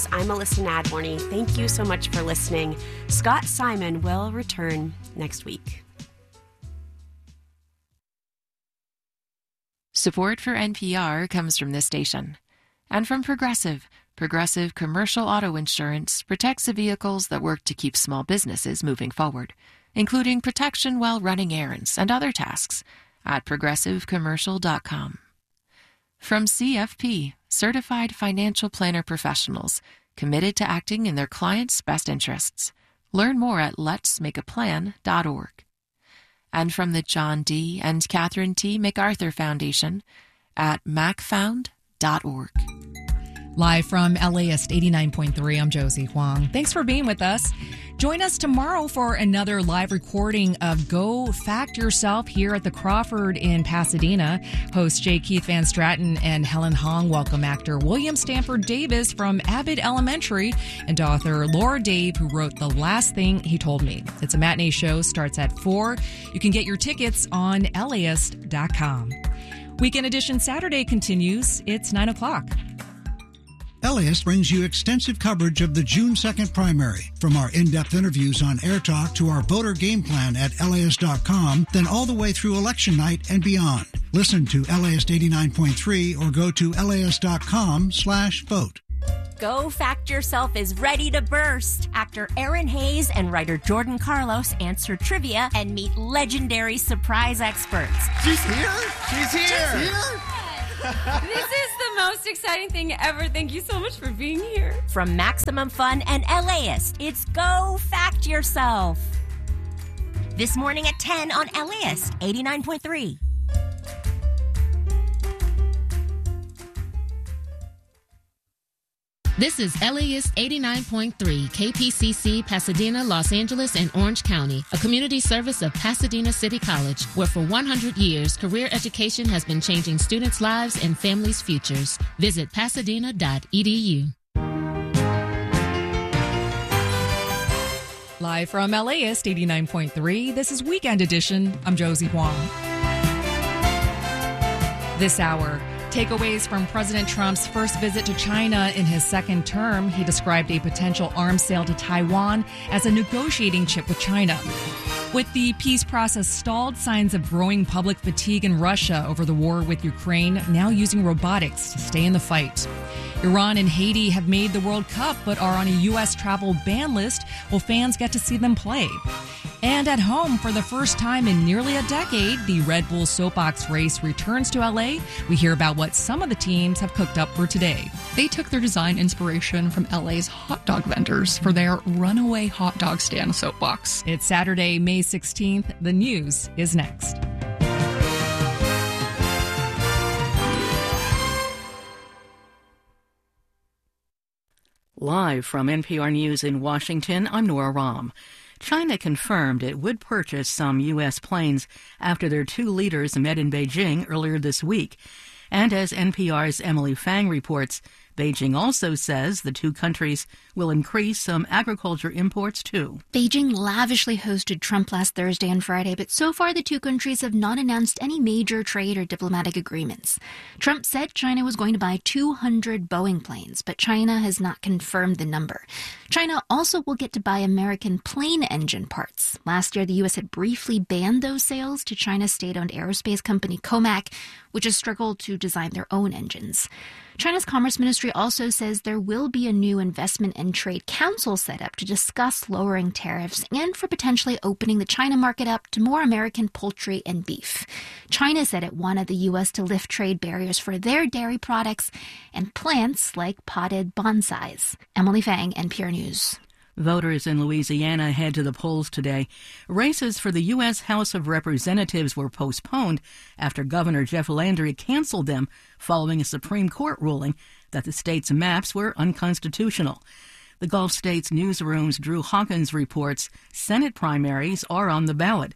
News. I'm Alyssa Nadworny. Thank you so much for listening. Scott Simon will return next week. Support for NPR comes from this station and from Progressive. Progressive Commercial Auto Insurance protects the vehicles that work to keep small businesses moving forward, including protection while running errands and other tasks at progressivecommercial.com. From CFP, Certified Financial Planner Professionals, committed to acting in their clients' best interests. Learn more at letsmakeaplan.org. And from the John D. and Catherine T. MacArthur Foundation at macfound.org. Live from LAist 89.3, I'm Josie Huang. Thanks for being with us. Join us tomorrow for another live recording of Go Fact Yourself here at the Crawford in Pasadena. Hosts J. Keith Van Stratton and Helen Hong welcome actor William Stanford Davis from Abbott Elementary and author Laura Dave, who wrote The Last Thing He Told Me. It's a matinee show, starts at 4. You can get your tickets on LAist.com. Weekend Edition Saturday continues. It's 9 o'clock. LAist brings you extensive coverage of the June 2nd primary. From our in-depth interviews on Air Talk to our voter game plan at LAist.com, then all the way through election night and beyond. Listen to LAist 89.3 or go to LAist.com/vote. Go Fact Yourself is ready to burst. Actor Aaron Hayes and writer Jordan Carlos answer trivia and meet legendary surprise experts. She's here? She's here! This is the most exciting thing ever. Thank you so much for being here. From Maximum Fun and LAist, it's Go Fact Yourself. This morning at 10 on LAist 89.3. This is LAist 89.3, KPCC, Pasadena, Los Angeles, and Orange County, a community service of Pasadena City College, where for 100 years, career education has been changing students' lives and families' futures. Visit pasadena.edu. Live from LAist 89.3, this is Weekend Edition. I'm Josie Huang. This hour, takeaways from President Trump's first visit to China in his second term. He described a potential arms sale to Taiwan as a negotiating chip with China. With the peace process stalled, signs of growing public fatigue in Russia over the war with Ukraine, now using robotics to stay in the fight. Iran and Haiti have made the World Cup but are on a U.S. travel ban list. Will fans get to see them play? And at home, for the first time in nearly a decade, the Red Bull Soapbox race returns to LA. We hear about what some of the teams have cooked up for today. They took their design inspiration from LA's hot dog vendors for their runaway hot dog stand soapbox. It's Saturday, May 16th. The news is next. Live from NPR News in Washington, I'm Nora Rahm. China confirmed it would purchase some U.S. planes after their two leaders met in Beijing earlier this week. And as NPR's Emily Fang reports, Beijing also says the two countries will increase some agriculture imports, too. Beijing lavishly hosted Trump last Thursday and Friday, but so far the two countries have not announced any major trade or diplomatic agreements. Trump said China was going to buy 200 Boeing planes, but China has not confirmed the number. China also will get to buy American plane engine parts. Last year, the U.S. had briefly banned those sales to China's state-owned aerospace company Comac, which has struggled to design their own engines. China's Commerce Ministry also says there will be a new investment and trade council set up to discuss lowering tariffs and for potentially opening the China market up to more American poultry and beef. China said it wanted the U.S. to lift trade barriers for their dairy products and plants like potted bonsais. Emily Fang, NPR News. Voters in Louisiana head to the polls today. Races for the U.S. House of Representatives were postponed after Governor Jeff Landry canceled them following a Supreme Court ruling that the state's maps were unconstitutional. The Gulf States Newsroom's Drew Hawkins reports Senate primaries are on the ballot,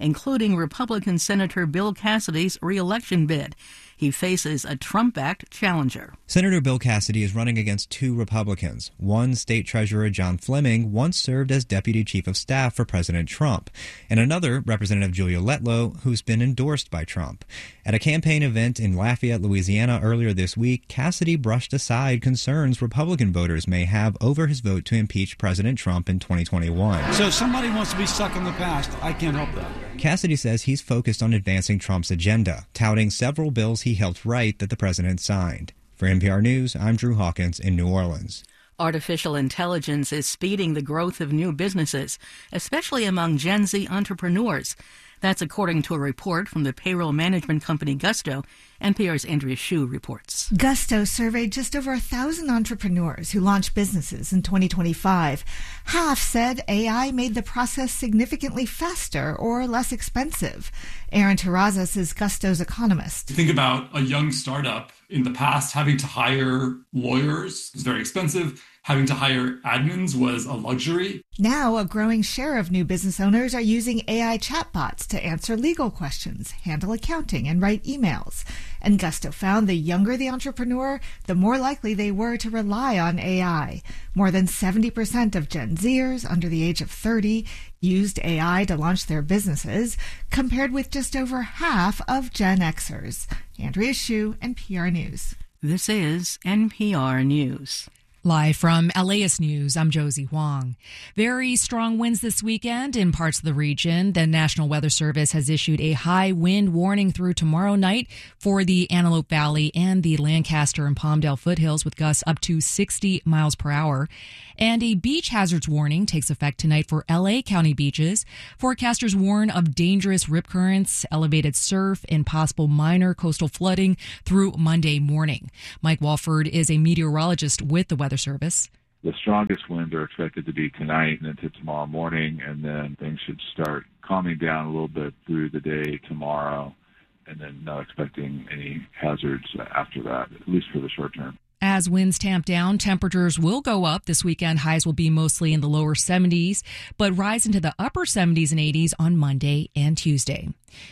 including Republican Senator Bill Cassidy's re-election bid. He faces a Trump-backed challenger. Senator Bill Cassidy is running against two Republicans. One, State Treasurer John Fleming, once served as Deputy Chief of Staff for President Trump, and another, Representative Julia Letlow, who's been endorsed by Trump. At a campaign event in Lafayette, Louisiana earlier this week, Cassidy brushed aside concerns Republican voters may have over his vote to impeach President Trump in 2021. So if somebody wants to be stuck in the past, I can't help that. Cassidy says he's focused on advancing Trump's agenda, touting several bills he helped write that the president signed. For NPR News, I'm Drew Hawkins in New Orleans. Artificial intelligence is speeding the growth of new businesses, especially among Gen Z entrepreneurs. That's according to a report from the payroll management company Gusto. NPR's Andrea Hsu reports. Gusto surveyed just over 1,000 entrepreneurs who launched businesses in 2025. Half said AI made the process significantly faster or less expensive. Aaron Terrazas is Gusto's economist. Think about a young startup in the past having to hire lawyers. It was very expensive. Having to hire admins was a luxury. Now, a growing share of new business owners are using AI chatbots to answer legal questions, handle accounting, and write emails. And Gusto found the younger the entrepreneur, the more likely they were to rely on AI. More than 70% of Gen Zers under the age of 30 used AI to launch their businesses, compared with just over half of Gen Xers. Andrea Hsu, NPR News. This is NPR News. Live from LAist News, I'm Josie Huang. Very strong winds this weekend in parts of the region. The National Weather Service has issued a high wind warning through tomorrow night for the Antelope Valley and the Lancaster and Palmdale foothills, with gusts up to 60 miles per hour. And a beach hazards warning takes effect tonight for LA County beaches. Forecasters warn of dangerous rip currents, elevated surf, and possible minor coastal flooding through Monday morning. Mike Walford is a meteorologist with the Weather Service. The strongest winds are expected to be tonight and into tomorrow morning, and then things should start calming down a little bit through the day tomorrow, and then not expecting any hazards after that, at least for the short term. As winds tamp down, temperatures will go up this weekend. Highs will be mostly in the lower 70s, but rise into the upper 70s and 80s on Monday and Tuesday.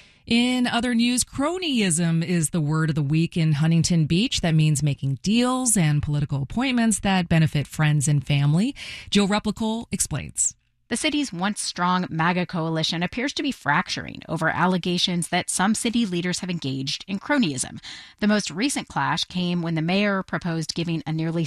In other news, cronyism is the word of the week in Huntington Beach. That means making deals and political appointments that benefit friends and family. Jill Replicol explains. The city's once strong MAGA coalition appears to be fracturing over allegations that some city leaders have engaged in cronyism. The most recent clash came when the mayor proposed giving a nearly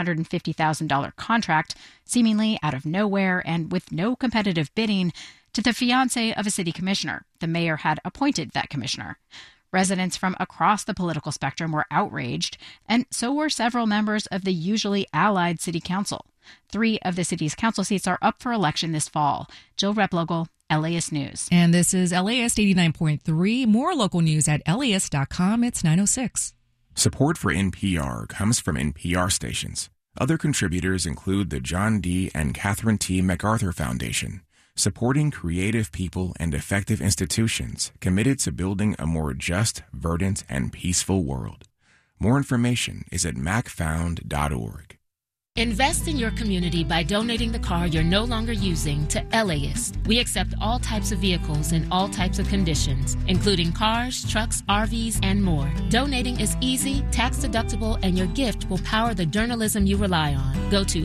$750,000 contract, seemingly out of nowhere and with no competitive bidding, to the fiancé of a city commissioner. The mayor had appointed that commissioner. Residents from across the political spectrum were outraged, and so were several members of the usually allied city council. 3 of the city's council seats are up for election this fall. Jill Replogle, LAist News. And this is LAist 89.3. More local news at LAist.com. It's 9:06. Support for NPR comes from NPR stations. Other contributors include the John D. and Catherine T. MacArthur Foundation, supporting creative people and effective institutions committed to building a more just, verdant, and peaceful world. More information is at macfound.org. Invest in your community by donating the car you're no longer using to LAist. We accept all types of vehicles in all types of conditions, including cars, trucks, RVs, and more. Donating is easy, tax-deductible, and your gift will power the journalism you rely on. Go to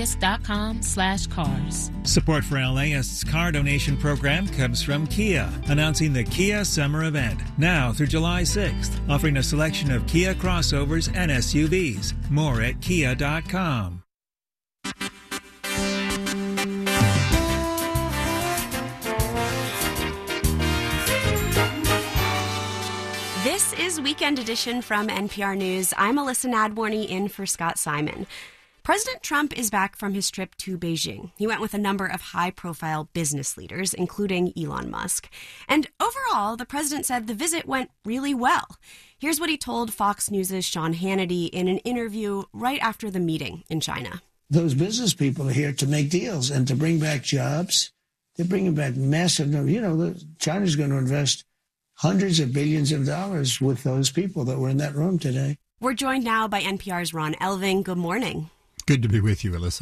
LAist.com/cars. Support for LAist's car donation program comes from Kia, announcing the Kia Summer Event, now through July 6th, offering a selection of Kia crossovers and SUVs. More at kia.com. This is Weekend Edition from NPR News. I'm Alyssa Nadworny in for Scott Simon. President Trump is back from his trip to Beijing. He went with a number of high-profile business leaders, including Elon Musk. And overall, the president said the visit went really well. Here's what he told Fox News' Sean Hannity in an interview right after the meeting in China. Those business people are here to make deals and to bring back jobs. They're bringing back massive numbers. China's going to invest hundreds of billions of dollars with those people that were in that room today. We're joined now by NPR's Ron Elving. Good morning. Good to be with you, Alyssa.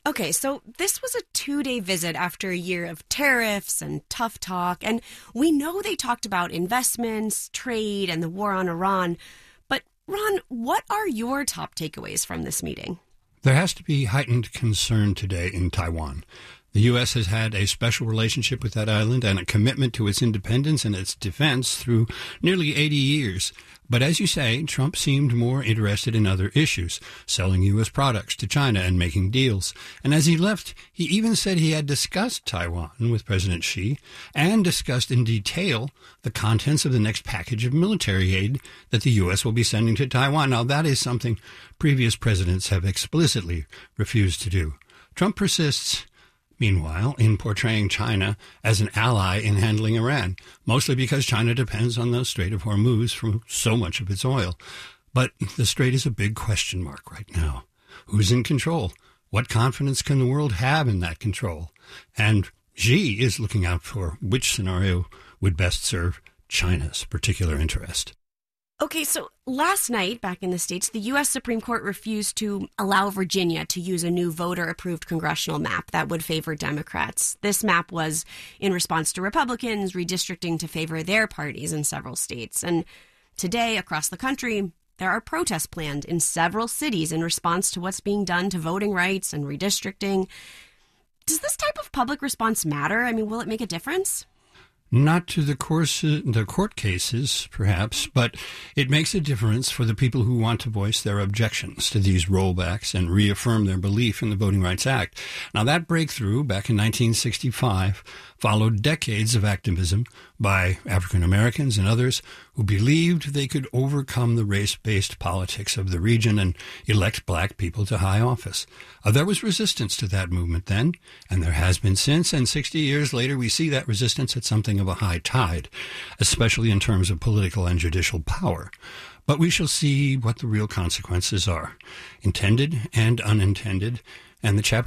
Okay, so this was a 2-day visit after a year of tariffs and tough talk, and we know they talked about investments, trade, and the war on Iran. But, Ron, what are your top takeaways from this meeting? There has to be heightened concern today in Taiwan. The U.S. has had a special relationship with that island and a commitment to its independence and its defense through nearly 80 years. But as you say, Trump seemed more interested in other issues, selling U.S. products to China and making deals. And as he left, he even said he had discussed Taiwan with President Xi and discussed in detail the contents of the next package of military aid that the U.S. will be sending to Taiwan. Now, that is something previous presidents have explicitly refused to do. Trump persists, meanwhile, in portraying China as an ally in handling Iran, mostly because China depends on the Strait of Hormuz for so much of its oil. But the strait is a big question mark right now. Who's in control? What confidence can the world have in that control? And Xi is looking out for which scenario would best serve China's particular interest. Okay, so last night, back in the States, the U.S. Supreme Court refused to allow Virginia to use a new voter-approved congressional map that would favor Democrats. This map was in response to Republicans redistricting to favor their parties in several states. And today, across the country, there are protests planned in several cities in response to what's being done to voting rights and redistricting. Does this type of public response matter? I mean, will it make a difference? Not to the court cases, perhaps, but it makes a difference for the people who want to voice their objections to these rollbacks and reaffirm their belief in the Voting Rights Act. Now, that breakthrough back in 1965 followed decades of activism by African Americans and others who believed they could overcome the race-based politics of the region and elect black people to high office. There was resistance to that movement then, and there has been since, and 60 years later we see that resistance at something of a high tide, especially in terms of political and judicial power. But we shall see what the real consequences are, intended and unintended, and the chapter